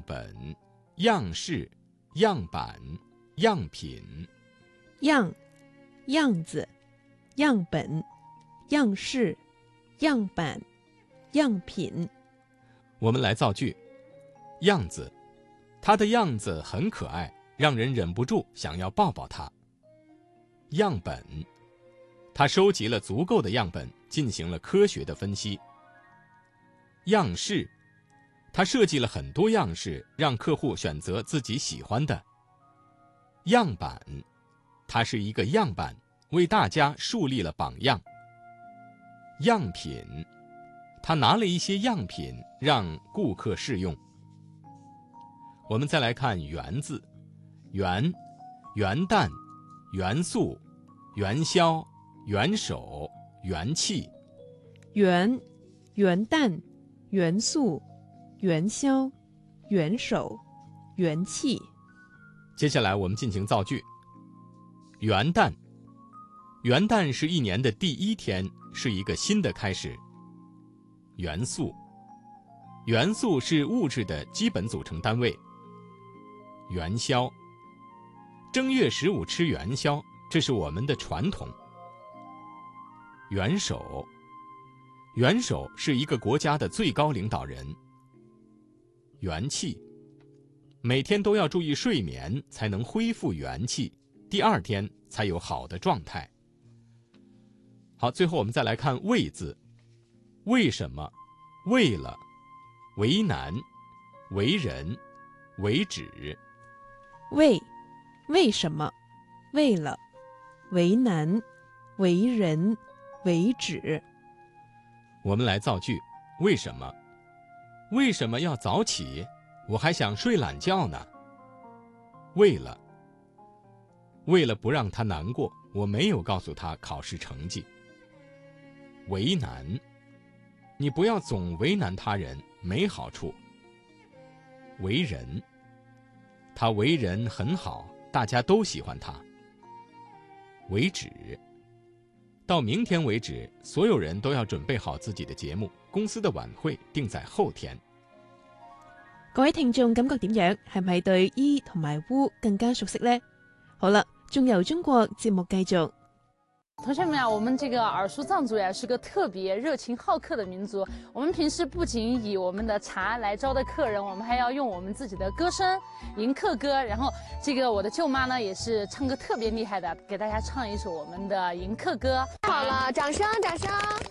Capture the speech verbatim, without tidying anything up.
本、样式、样板、样品。 样，样子，样本，样式，样板，样品。 我们来造句。样子，它的样子很可爱，让人忍不住想要抱抱它。样本，它收集了足够的样本，进行了科学的分析。样式，它设计了很多样式，让客户选择自己喜欢的。样板，它是一个样板，为大家树立了榜样。样品，他拿了一些样品让顾客试用。我们再来看元字，元，元旦，元素，元宵，元首，元气。 元，元旦，元素，元宵，元首，元气。 接下来我们进行造句。元旦，元旦是一年的第一天，是一个新的开始。元素，元素是物质的基本组成单位。元宵，正月十五吃元宵，这是我们的传统。元首，元首是一个国家的最高领导人。元气，每天都要注意睡眠，才能恢复元气，第二天才有好的状态。好，最后我们再来看为字。为什么？为了，为难，为人，为止。 为，为什么？为了，为难，为人，为止。 我们来造句。为什么？为什么要早起？我还想睡懒觉呢。为了，为了不让他难过，我没有告诉他考试成绩。为难，你不要总为难他人，没好处。为人，他为人很好，大家都喜欢他。为止，到明天为止，所有人都要準備好自己的節目，公司的晚會定在後天。 各位聽眾感覺點樣？係咪對醫同埋烏更加熟悉呢？好啦，仲由中國節目繼續。 同学们啊，我们这个耳熟藏族呀，是个特别热情好客的民族。我们平时不仅以我们的茶来招待客人，我们还要用我们自己的歌声迎客歌。然后，这个我的舅妈呢，也是唱歌特别厉害的，给大家唱一首我们的迎客歌。 好了，掌声，掌声。